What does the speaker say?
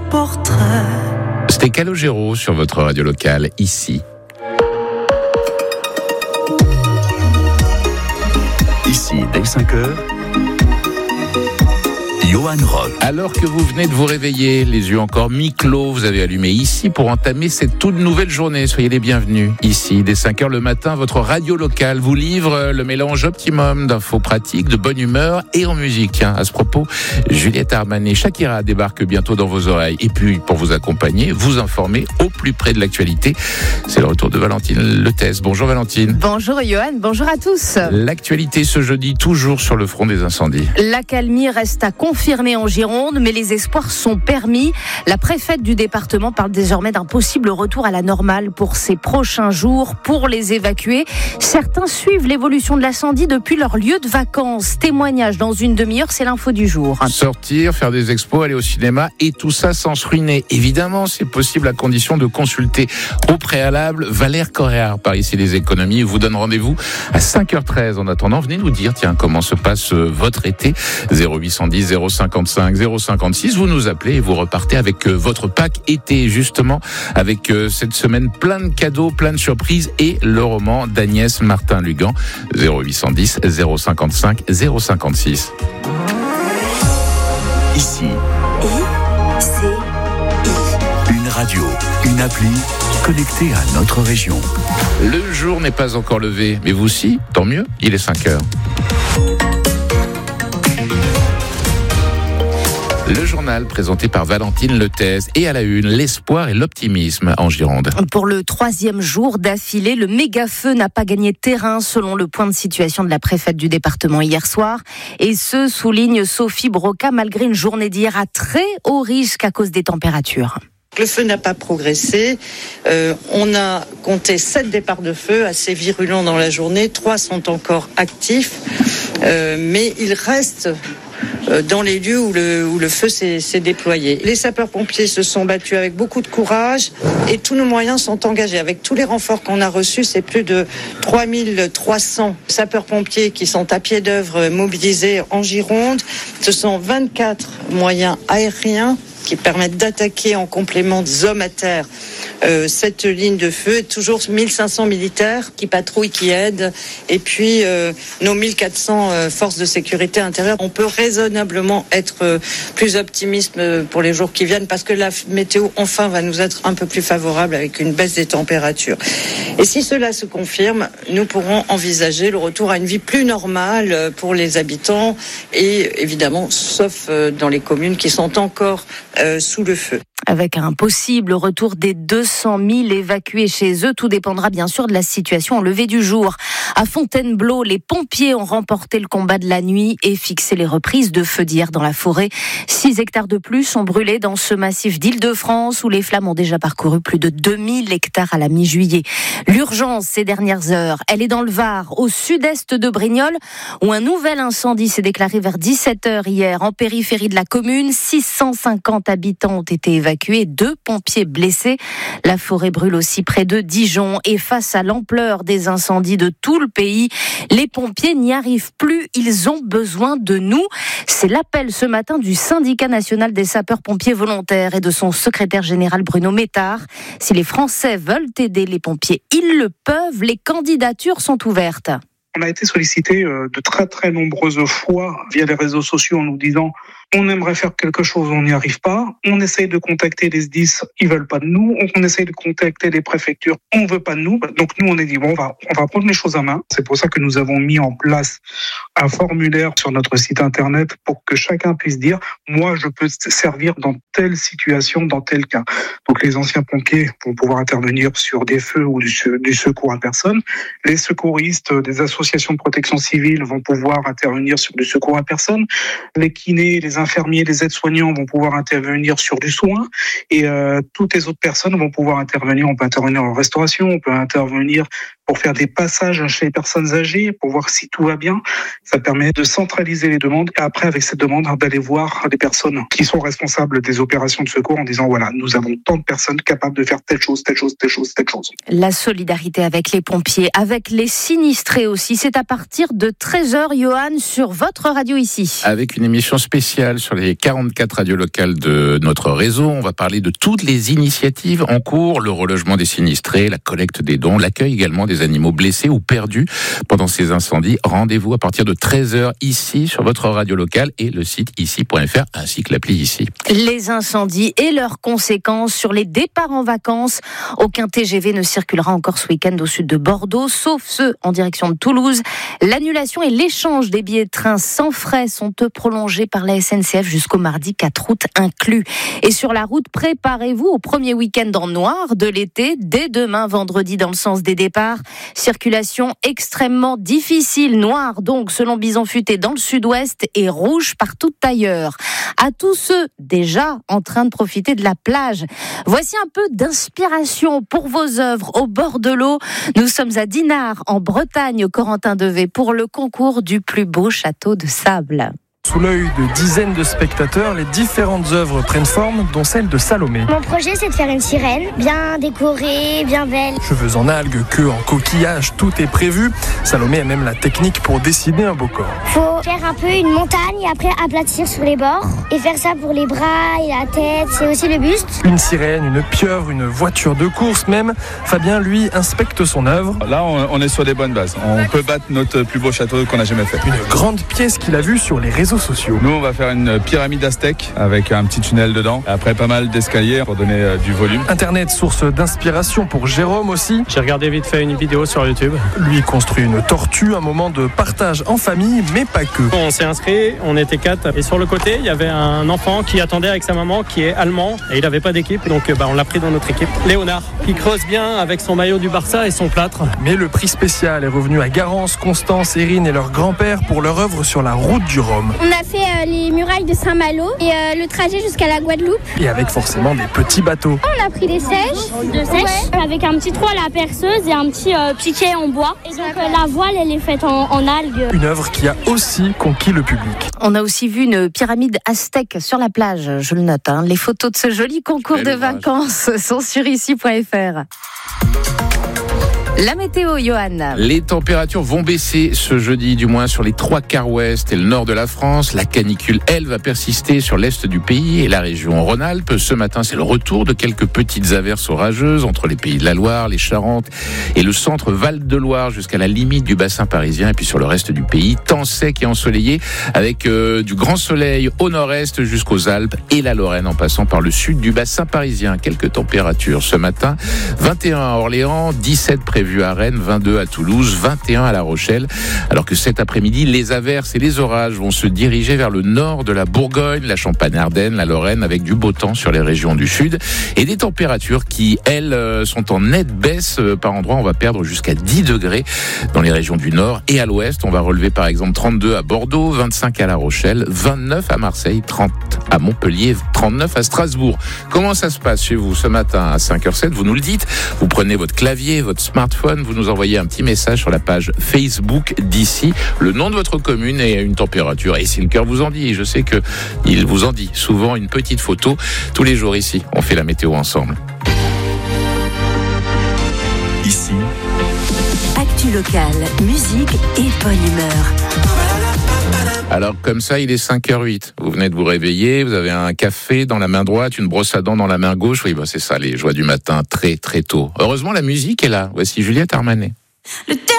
portrait. C'était Calogero sur votre radio locale, ici. Ici, dès 5h, Johan Rock. Alors que vous venez de vous réveiller, les yeux encore mi-clos, vous avez allumé ici pour entamer cette toute nouvelle journée. Soyez les bienvenus. Ici, dès 5h le matin, votre radio locale vous livre le mélange optimum d'infos pratiques, de bonne humeur et en musique. À ce propos, Juliette Armanet, Shakira débarque bientôt dans vos oreilles. Et puis, pour vous accompagner, vous informer au plus près de l'actualité, c'est le retour de Valentine Letès. Bonjour Valentine. Bonjour Johan, bonjour à tous. L'actualité ce jeudi, toujours sur le front des incendies. L'accalmie reste à confirmer en Gironde, mais les espoirs sont permis. La préfète du département parle désormais d'un possible retour à la normale pour ces prochains jours. Pour les évacuer, certains suivent l'évolution de l'incendie depuis leur lieu de vacances. Témoignage dans une demi-heure, c'est l'info du jour. Sortir, faire des expos, aller au cinéma et tout ça sans se ruiner. Évidemment, c'est possible à condition de consulter au préalable Valère Corréard par ici les économies. Vous donne rendez-vous à 5h13. En attendant, venez nous dire comment se passe votre été. 0810 055 056. Vous nous appelez et vous repartez avec votre pack été, justement, avec cette semaine plein de cadeaux, plein de surprises et le roman d'Agnès Martin-Lugan. 0810 055 056. Ici, une radio, une appli connectée à notre région. Le jour n'est pas encore levé, mais vous si, tant mieux, il est 5h. Le journal présenté par Valentine Letès et à la une, l'espoir et l'optimisme en Gironde. Pour le 3e jour d'affilée, le méga-feu n'a pas gagné terrain selon le point de situation de la préfète du département hier soir. Et ce, souligne Sophie Broca, malgré une journée d'hier à très haut risque à cause des températures. Le feu n'a pas progressé. On a compté 7 départs de feu assez virulents dans la journée. 3 sont encore actifs. Mais il reste dans les lieux où le feu s'est déployé. Les sapeurs-pompiers se sont battus avec beaucoup de courage et tous nos moyens sont engagés. Avec tous les renforts qu'on a reçus, c'est plus de 3300 sapeurs-pompiers qui sont à pied d'œuvre mobilisés en Gironde. Ce sont 24 moyens aériens qui permettent d'attaquer en complément des hommes à terre cette ligne de feu. Toujours 1500 militaires qui patrouillent, qui aident, et puis nos 1400 forces de sécurité intérieure. On peut raisonnablement être plus optimiste pour les jours qui viennent parce que la météo enfin va nous être un peu plus favorable avec une baisse des températures. Et si cela se confirme, nous pourrons envisager le retour à une vie plus normale pour les habitants et évidemment, sauf dans les communes qui sont encore sous le feu. Avec un possible retour des 200 000 évacués chez eux, tout dépendra bien sûr de la situation au lever du jour. À Fontainebleau, les pompiers ont remporté le combat de la nuit et fixé les reprises de feux d'hier dans la forêt. 6 hectares de plus sont brûlés dans ce massif d'Île-de-France où les flammes ont déjà parcouru plus de 2000 hectares à la mi-juillet. L'urgence ces dernières heures, elle est dans le Var, au sud-est de Brignoles, où un nouvel incendie s'est déclaré vers 17h hier en périphérie de la commune. 650 habitants ont été évacués, 2 pompiers blessés. La forêt brûle aussi près de Dijon et face à l'ampleur des incendies de tout le pays, les pompiers n'y arrivent plus, ils ont besoin de nous. C'est l'appel ce matin du syndicat national des sapeurs-pompiers volontaires et de son secrétaire général Bruno Métard. Si les Français veulent aider les pompiers, ils le peuvent, les candidatures sont ouvertes. On a été sollicité de très très nombreuses fois via les réseaux sociaux en nous disant on aimerait faire quelque chose, on n'y arrive pas. On essaye de contacter les SDIS, ils veulent pas de nous. On essaye de contacter les préfectures, on veut pas de nous. Donc nous on a dit bon, on va prendre les choses à main. C'est pour ça que nous avons mis en place un formulaire sur notre site internet pour que chacun puisse dire moi je peux servir dans telle situation, dans tel cas. Donc les anciens pompiers vont pouvoir intervenir sur des feux ou du secours à personne. Les secouristes des associations de protection civile vont pouvoir intervenir sur du secours à personne. Les kinés, les infirmiers, les aides-soignants vont pouvoir intervenir sur du soin et toutes les autres personnes vont pouvoir intervenir. On peut intervenir en restauration, on peut intervenir pour faire des passages chez les personnes âgées, pour voir si tout va bien. Ça permet de centraliser les demandes et après, avec cette demande, d'aller voir les personnes qui sont responsables des opérations de secours en disant voilà, nous avons tant de personnes capables de faire telle chose, telle chose, telle chose, telle chose. La solidarité avec les pompiers, avec les sinistrés aussi, c'est à partir de 13h, Johan, sur votre radio ici. Avec une émission spéciale sur les 44 radios locales de notre réseau, on va parler de toutes les initiatives en cours, le relogement des sinistrés, la collecte des dons, l'accueil également des animaux blessés ou perdus pendant ces incendies. Rendez-vous à partir de 13h ici sur votre radio locale et le site ici.fr ainsi que l'appli ici. Les incendies et leurs conséquences sur les départs en vacances. Aucun TGV ne circulera encore ce week-end au sud de Bordeaux, sauf ceux en direction de Toulouse. L'annulation et l'échange des billets de train sans frais sont prolongés par la SNCF jusqu'au mardi 4 août inclus. Et sur la route, préparez-vous au premier week-end en noir de l'été, dès demain vendredi dans le sens des départs. Circulation extrêmement difficile, noire donc selon Bison Futé dans le sud-ouest et rouge partout ailleurs. À tous ceux déjà en train de profiter de la plage, voici un peu d'inspiration pour vos œuvres au bord de l'eau. Nous sommes à Dinard en Bretagne, au Corentin Devey, pour le concours du plus beau château de sable. Sous l'œil de dizaines de spectateurs, les différentes œuvres prennent forme, dont celle de Salomé. Mon projet, c'est de faire une sirène, bien décorée, bien belle. Cheveux en algues, queue en coquillage, tout est prévu. Salomé a même la technique pour dessiner un beau corps. Faut faire un peu une montagne et après aplatir sur les bords. Et faire ça pour les bras et la tête, c'est aussi le buste. Une sirène, une pieuvre, une voiture de course même. Fabien, lui, inspecte son œuvre. Là, on est sur des bonnes bases. On peut battre notre plus beau château qu'on a jamais fait. Une grande pièce qu'il a vue sur les réseaux sociaux. Nous, on va faire une pyramide aztèque avec un petit tunnel dedans. Après, pas mal d'escaliers pour donner du volume. Internet, source d'inspiration pour Jérôme aussi. J'ai regardé vite fait une vidéo sur YouTube. Lui construit une tortue, un moment de partage en famille, mais pas que. On s'est inscrit, on était 4. Et sur le côté, il y avait un enfant qui attendait avec sa maman, qui est allemand. Et il n'avait pas d'équipe, donc on l'a pris dans notre équipe. Léonard, qui creuse bien avec son maillot du Barça et son plâtre. Mais le prix spécial est revenu à Garance, Constance, Erin et leur grand-père pour leur œuvre sur la route du Rhum. On a fait les murailles de Saint-Malo et le trajet jusqu'à la Guadeloupe. Et avec forcément des petits bateaux. On a pris des sèches. Avec un petit trou à la perceuse et un petit piquet en bois. Et donc la voile, elle est faite en algues. Une œuvre qui a aussi conquis le public. On a aussi vu une pyramide aztèque sur la plage, je le note. Les photos de ce joli concours de vacances sont sur ici.fr. La météo, Johan. Les températures vont baisser ce jeudi, du moins sur les 3 quarts ouest et le nord de la France. La canicule, elle, va persister sur l'est du pays et la région Rhône-Alpes. Ce matin, c'est le retour de quelques petites averses orageuses entre les pays de la Loire, les Charentes et le centre Val-de-Loire jusqu'à la limite du bassin parisien. Et puis sur le reste du pays, temps sec et ensoleillé avec du grand soleil au nord-est jusqu'aux Alpes et la Lorraine en passant par le sud du bassin parisien. Quelques températures ce matin, 21 à Orléans, 17 prévus à Rennes, 22 à Toulouse, 21 à La Rochelle. Alors que cet après-midi, les averses et les orages vont se diriger vers le nord de la Bourgogne, la Champagne-Ardenne, la Lorraine, avec du beau temps sur les régions du sud et des températures qui, elles, sont en nette baisse. Par endroits, on va perdre jusqu'à 10 degrés dans les régions du nord et à l'ouest. On va relever par exemple 32 à Bordeaux, 25 à La Rochelle, 29 à Marseille, 30 à Montpellier, 39 à Strasbourg. Comment ça se passe chez vous ce matin à 5h07? Vous nous le dites. Vous prenez votre clavier, votre smartphone, vous nous envoyez un petit message sur la page Facebook d'ici, le nom de votre commune et une température. Et si le cœur vous en dit, je sais que il vous en dit souvent, une petite photo. Tous les jours ici, on fait la météo ensemble. Ici, actu locale, musique et bonne humeur. Alors comme ça, il est 5h08. Vous venez de vous réveiller, vous avez un café dans la main droite, une brosse à dents dans la main gauche. Oui, c'est ça, les joies du matin, très très tôt. Heureusement, la musique est là. Voici Juliette Armanet.